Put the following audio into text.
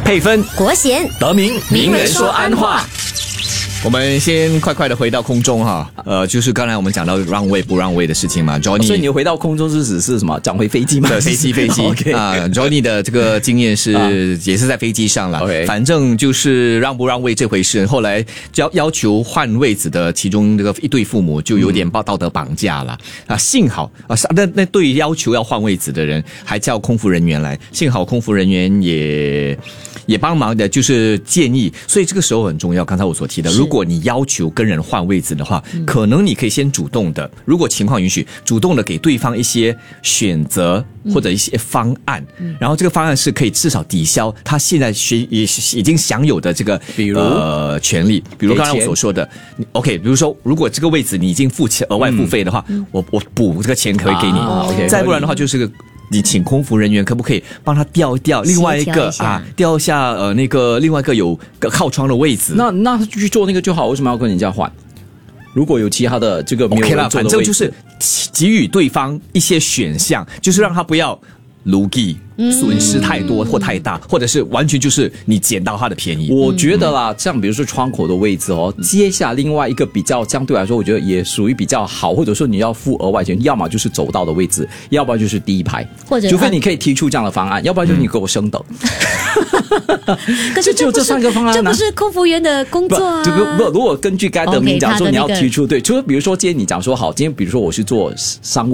配分国贤德明， 名人说安话。 我们先快快的回到空中哈，就是刚才我们讲到让位不让位的事情嘛 ，Johnny， 所以你回到空中是指是什么？讲回飞机吗？ 对，飞机 okay 啊 ，Johnny 的这个经验是也是在飞机上了。 OK， 反正就是让不让位这回事，后来要求换位子的其中这个一对父母就有点道德绑架了啊。幸好啊，那对要求要换位子的人还叫空服人员来，幸好空服人员也帮忙的，就是建议。所以这个时候很重要，刚才我所提的，如果你要求跟人换位子的话，可能你可以先主动的，如果情况允许，主动的给对方一些选择或者一些方案，然后这个方案是可以至少抵消他现在已经享有的这个比如权利，比如刚才我所说的 ，OK， 比如说如果这个位置你已经额外付费的话，我补这个钱可以给你，再不然的话就是个。你请空服人员可不可以帮他调另外一个调一下那个另外一个有靠窗的位置？ 那去做那个就好，为什么要跟人家换？如果有其他的这个没有人做的位置， 反正就是给予对方一些选项，就是让他不要卢记损失太多或太大，或者是完全就是你捡到他的便宜。 我觉得啦，像比如说窗口的位置接下另外一个比较相对来说，我觉得也属于比较好，或者说你要付额外钱，要么就是走道的位置，要不然就是第一排， 或者除非你可以提出这样的方案，要不然就是你给我升等。 可是就这三个方案， 这不是空服员的工作啊。 不，如果根据该德明讲说你要提出对，除了比如说今天你讲说好，今天比如说我是做商务。